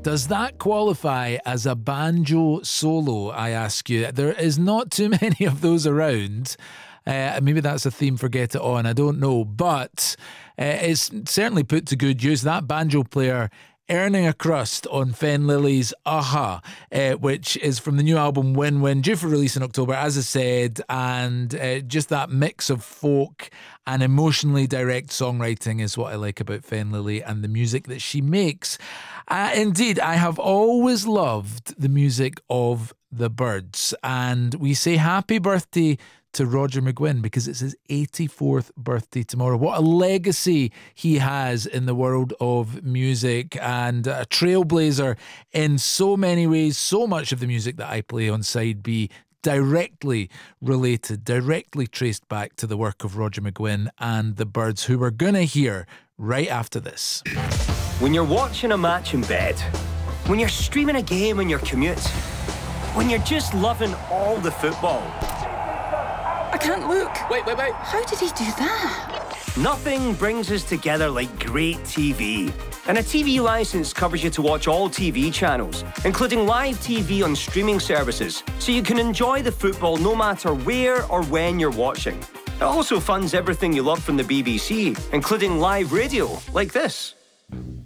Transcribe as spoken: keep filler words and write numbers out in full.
Does that qualify as a banjo solo, I ask you? There is not too many of those around. Uh, maybe that's a theme for Get It On, I don't know. But uh, it's certainly put to good use. That banjo player earning a crust on Fen Lilly's Aha, uh, which is from the new album Win Win, due for release in October, as I said, and uh, just that mix of folk and emotionally direct songwriting is what I like about Fen Lilly and the music that she makes. Uh, indeed, I have always loved the music of the Byrds, and we say happy birthday to Roger McGuinn because it's his eighty-fourth birthday tomorrow. What a legacy he has in the world of music, and a trailblazer in so many ways. So much of the music that I play on Side B directly related, directly traced back to the work of Roger McGuinn and the Byrds, who we're going to hear right after this. When you're watching a match in bed, when you're streaming a game on your commute, when you're just loving all the football. I can't look. Wait, wait, wait. How did he do that? Nothing brings us together like great T V. And a T V license covers you to watch all T V channels, including live T V on streaming services, so you can enjoy the football no matter where or when you're watching. It also funds everything you love from the B B C, including live radio, like this.